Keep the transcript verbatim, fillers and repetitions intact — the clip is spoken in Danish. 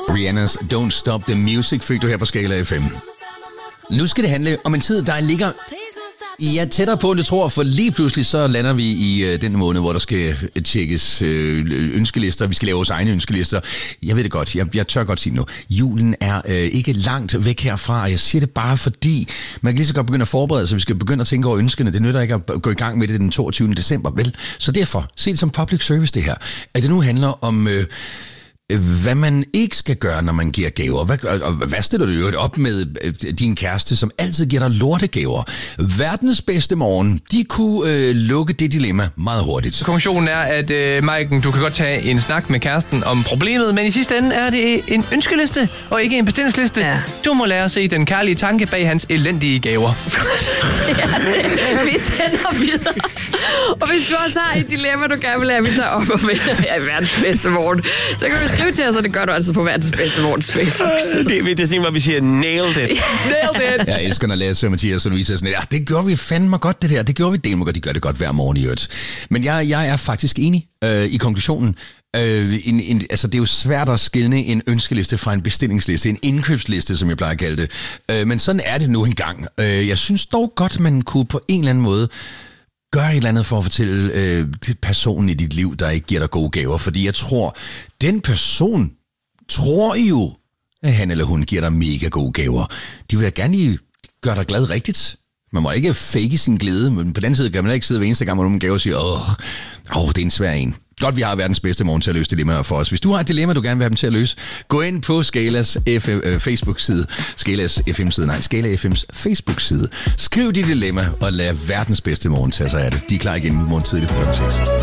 Rihannas Don't Stop the Music fik du her på Skala F M. Nu skal det handle om en tid, der ligger ja, tættere på, end du tror, for lige pludselig så lander vi i øh, den måned, hvor der skal tjekkes øh, ønskelister. Vi skal lave vores egne ønskelister. Jeg ved det godt, jeg, jeg tør godt sige nu. Julen er øh, ikke langt væk herfra, og jeg siger det bare fordi, man kan lige så godt begynde at forberede sig. Vi skal begynde at tænke over ønskene. Det nytter ikke at gå i gang med det den toogtyvende december, vel? Så derfor, se det som public service det her. At det nu handler om... Øh, hvad man ikke skal gøre, når man giver gaver. Hvad, og hvad stiller du jo op med din kæreste, som altid giver dig lortegaver? Verdens bedste morgen, de kunne øh, lukke det dilemma meget hurtigt. Konklusionen er, at øh, Maiken, du kan godt tage en snak med kæresten om problemet, men i sidste ende er det en ønskeliste, og ikke en betingelsesliste. Ja. Du må lære at se den kærlige tanke bag hans elendige gaver. Det er det. Vi sender videre. Og hvis du også har et dilemma, du gerne vil have, at vi tager op og vender her i verdens bedste morgen, så kan du skrive til os, og det gør du altså på verdens bedste morgens Facebook-side. Det er sådan, hvor vi siger, nailed it. Nailed it. Jeg elsker, når Lasse og Mathias og Louise er sådan, ja, det gjorde vi fandme godt, det der. Det gjorde vi det godt. De gør det godt hver morgen i øvrigt. Men jeg, jeg er faktisk enig øh, i konklusionen. Øh, en, en, altså, det er jo svært at skelne en ønskeliste fra en bestillingsliste, en indkøbsliste, som jeg plejer at kalde det. Øh, men sådan er det nu engang. Øh, jeg synes dog godt, man kunne på en eller anden måde gør et eller andet for at fortælle øh, til personen i dit liv, der ikke giver dig gode gaver. Fordi jeg tror, den person tror jo, at han eller hun giver dig mega gode gaver. De vil da gerne lige gøre dig glad rigtigt. Man må ikke fake sin glæde, men på den side kan man ikke sidde hver eneste gang, hvor nogen gaver og sige, åh, åh, det er en svær en. Godt, vi har verdens bedste morgen til at løse dilemmaer for os. Hvis du har et dilemma, du gerne vil have dem til at løse, gå ind på Skalas F M, øh, Facebook-side. Skalas F M-side, nej, Skala F M's Facebook-side. Skriv dit dilemma, og lad verdens bedste morgen tage sig af det. De er klar igen i morgen tidlig for klokken seks.